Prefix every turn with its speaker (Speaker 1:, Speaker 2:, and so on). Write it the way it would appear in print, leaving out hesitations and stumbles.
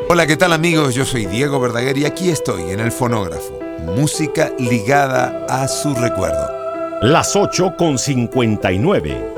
Speaker 1: Hola, ¿qué tal amigos? Yo soy Diego Verdaguer y aquí estoy en el fonógrafo. Música ligada a su recuerdo.
Speaker 2: Las 8:59.